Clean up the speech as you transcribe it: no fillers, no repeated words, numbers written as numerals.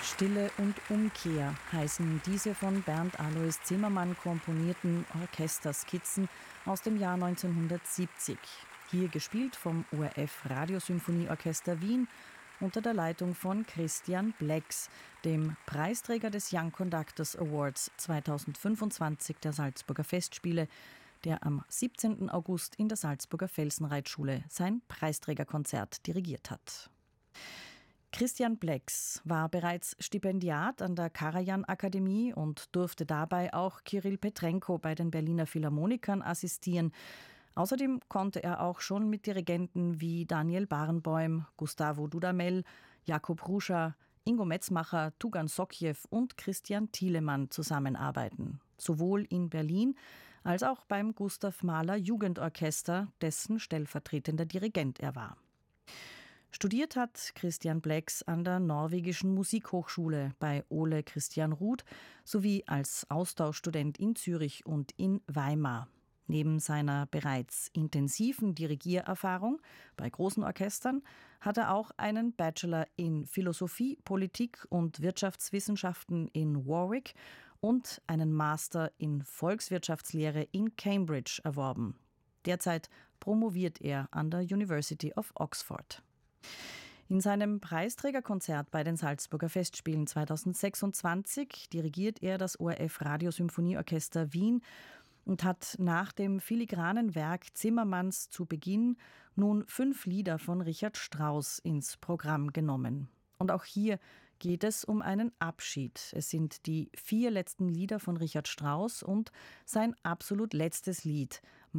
Stille und Umkehr heißen diese von Bernd Alois Zimmermann komponierten Orchesterskizzen aus dem Jahr 1970. Hier gespielt vom ORF Radiosymphonieorchester Wien unter der Leitung von Christian Blex, dem Preisträger des Young Conductors Awards 2025 der Salzburger Festspiele, der am 17. August in der Salzburger Felsenreitschule sein Preisträgerkonzert dirigiert hat. Christian Blex war bereits Stipendiat an der Karajan-Akademie und durfte dabei auch Kirill Petrenko bei den Berliner Philharmonikern assistieren. Außerdem konnte er auch schon mit Dirigenten wie Daniel Barenboim, Gustavo Dudamel, Jakub Hrusa, Ingo Metzmacher, Tugan Sokjew und Christian Thielemann zusammenarbeiten. Sowohl in Berlin als auch beim Gustav Mahler Jugendorchester, dessen stellvertretender Dirigent er war. Studiert hat Christian Blex an der Norwegischen Musikhochschule bei Ole Christian Ruud sowie als Austauschstudent in Zürich und in Weimar. Neben seiner bereits intensiven Dirigiererfahrung bei großen Orchestern hat er auch einen Bachelor in Philosophie, Politik und Wirtschaftswissenschaften in Warwick und einen Master in Volkswirtschaftslehre in Cambridge erworben. Derzeit promoviert er an der University of Oxford. In seinem Preisträgerkonzert bei den Salzburger Festspielen 2026 dirigiert er das ORF Radiosymphonieorchester Wien und hat nach dem filigranen Werk Zimmermanns zu Beginn nun 5 Lieder von Richard Strauss ins Programm genommen. Und auch hier geht es um einen Abschied. Es sind die 4 letzten Lieder von Richard Strauss und sein absolut letztes Lied,